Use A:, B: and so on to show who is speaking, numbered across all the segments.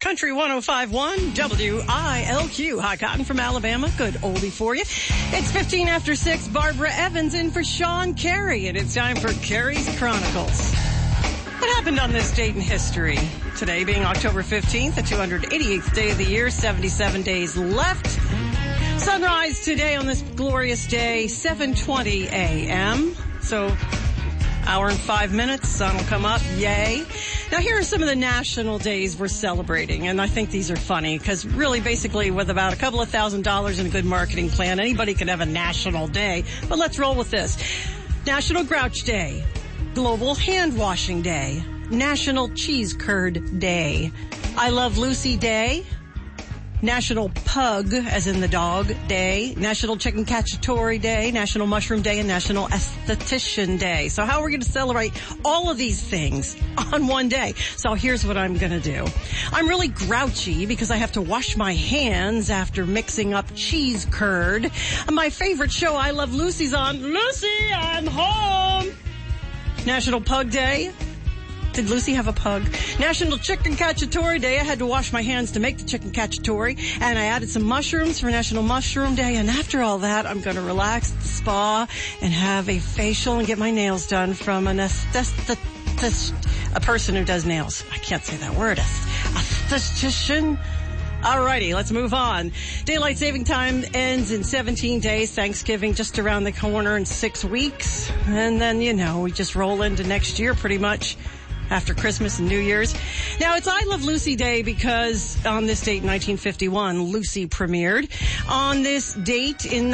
A: Country 105.1 WILQ. Hi, Cotton from Alabama. Good oldie for you. It's 15 after 6. Barbara Evans in for Sean Carey, and it's time for Carey's Chronicles. What happened on this date in history? Today being October 15th, the 288th day of the year, 77 days left. Sunrise today on this glorious day, 7:20 a.m. So, hour and 5 minutes, sun will come up, yay. Now here are some of the national days we're celebrating, and I think these are funny, because really basically with about a couple of $1,000 and a good marketing plan, anybody can have a national day. But let's roll with this. National Grouch Day, Global Hand Washing Day, National Cheese Curd Day, I Love Lucy Day, National Pug, as in the dog, Day, National Chicken Cacciatore Day, National Mushroom Day, and National Esthetician Day. So how are we going to celebrate all of these things on one day? So here's what I'm going to do. I'm really grouchy because I have to wash my hands after mixing up cheese curd. My favorite show, I Love Lucy's on. Lucy, I'm home! National Pug Day. Did Lucy have a pug? National Chicken Cacciatore Day. I had to wash my hands to make the chicken cacciatore, and I added some mushrooms for National Mushroom Day. And after all that, I'm going to relax at the spa and have a facial and get my nails done from an esthetician, a person who does nails. I can't say that word. Esthetician. Alrighty, let's move on. Daylight saving time ends in 17 days. Thanksgiving just around the corner in 6 weeks. And then, we just roll into next year pretty much after Christmas and New Year's. Now, it's I Love Lucy Day because on this date in 1951, Lucy premiered. On this date in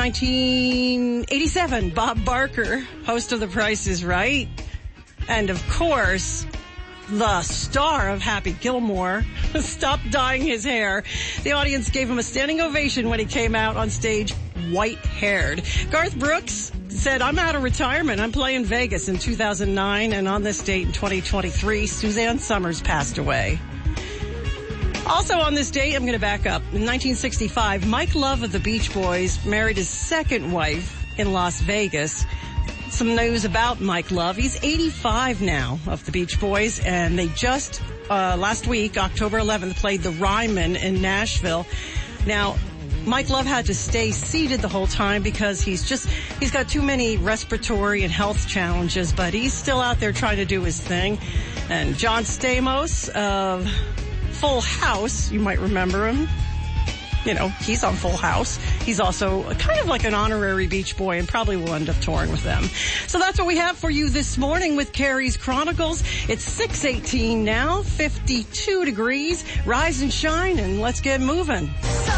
A: 1987, Bob Barker, host of The Price is Right. And of course, the star of Happy Gilmore stopped dyeing his hair. The audience gave him a standing ovation when he came out on stage white-haired. Garth Brooks said, I'm out of retirement. I'm playing Vegas in 2009. And on this date in 2023, Suzanne Summers passed away. Also on this date, I'm going to back up. In 1965, Mike Love of the Beach Boys married his second wife in Las Vegas. Some news about Mike Love. He's 85 now of the Beach Boys, and they just, last week, October 11th, played the Ryman in Nashville. Now, Mike Love had to stay seated the whole time because he's got too many respiratory and health challenges, but he's still out there trying to do his thing. And John Stamos of Full House, you might remember him. He's on Full House. He's also kind of like an honorary Beach Boy and probably will end up touring with them. So that's what we have for you this morning with Carey's Chronicles. It's 6:18 now, 52 degrees. Rise and shine, and let's get moving.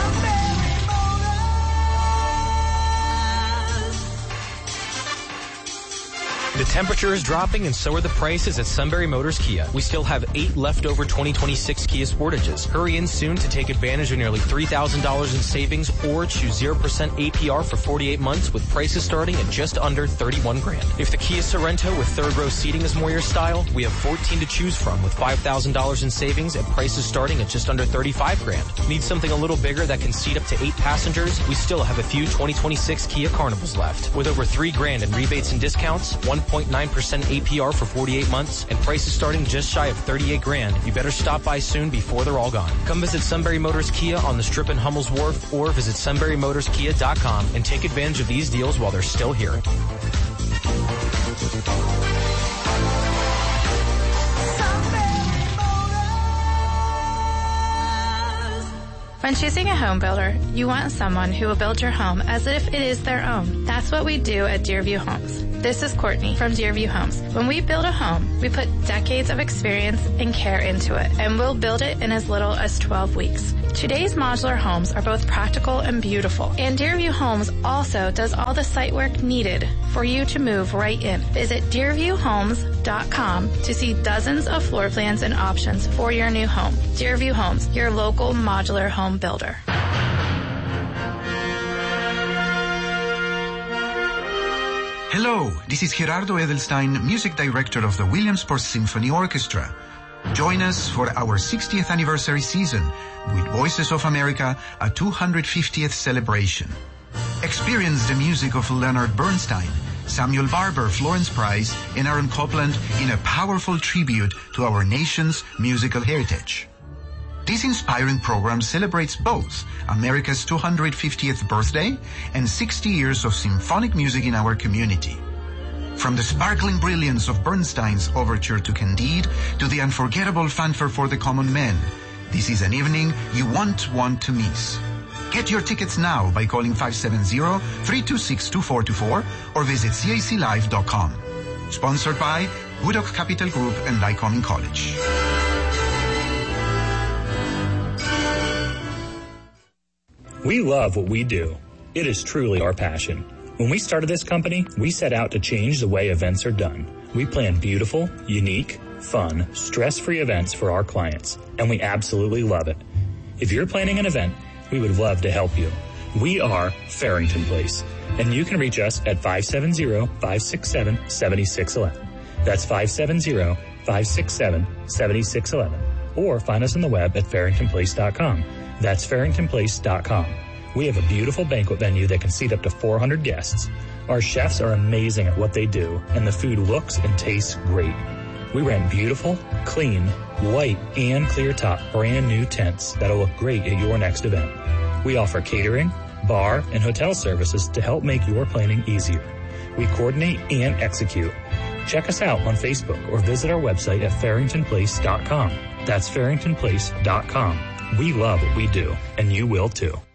B: The temperature is dropping and so are the prices at Sunbury Motors Kia. We still have 8 leftover 2026 Kia Sportages. Hurry in soon to take advantage of nearly $3,000 in savings or choose 0% APR for 48 months with prices starting at just under $31,000. If the Kia Sorento with third row seating is more your style, we have 14 to choose from with $5,000 in savings and prices starting at just under $35,000. Need something a little bigger that can seat up to 8 passengers? We still have a few 2026 Kia Carnivals left. With over $3,000 in rebates and discounts, 1.9% APR for 48 months, and prices starting just shy of $38,000. You better stop by soon before they're all gone. Come visit Sunbury Motors Kia on the Strip in Hummel's Wharf or visit sunburymotorskia.com and take advantage of these deals while they're still here.
C: When choosing a home builder, you want someone who will build your home as if it is their own. That's what we do at Deerview Homes. This is Courtney from Deerview Homes. When we build a home, we put decades of experience and care into it, and we'll build it in as little as 12 weeks. Today's modular homes are both practical and beautiful, and Deerview Homes also does all the site work needed for you to move right in. Visit DeerviewHomes.com to see dozens of floor plans and options for your new home. Deerview Homes, your local modular home builder.
D: Hello, this is Gerardo Edelstein, music director of the Williamsport Symphony Orchestra. Join us for our 60th anniversary season with Voices of America, a 250th celebration. Experience the music of Leonard Bernstein, Samuel Barber, Florence Price, and Aaron Copland in a powerful tribute to our nation's musical heritage. This inspiring program celebrates both America's 250th birthday and 60 years of symphonic music in our community. From the sparkling brilliance of Bernstein's overture to Candide to the unforgettable fanfare for the common man, this is an evening you won't want to miss. Get your tickets now by calling 570-326-2424 or visit caclive.com. Sponsored by Woodok Capital Group and Lycoming College.
E: We love what we do. It is truly our passion. When we started this company, we set out to change the way events are done. We plan beautiful, unique, fun, stress-free events for our clients, and we absolutely love it. If you're planning an event, we would love to help you. We are Farrington Place, and you can reach us at 570-567-7611. That's 570-567-7611. Or find us on the web at farringtonplace.com. That's farringtonplace.com. We have a beautiful banquet venue that can seat up to 400 guests. Our chefs are amazing at what they do, and the food looks and tastes great. We rent beautiful, clean, white, and clear-top brand new tents that'll look great at your next event. We offer catering, bar, and hotel services to help make your planning easier. We coordinate and execute. Check us out on Facebook or visit our website at farringtonplace.com. That's farringtonplace.com. We love what we do, and you will too.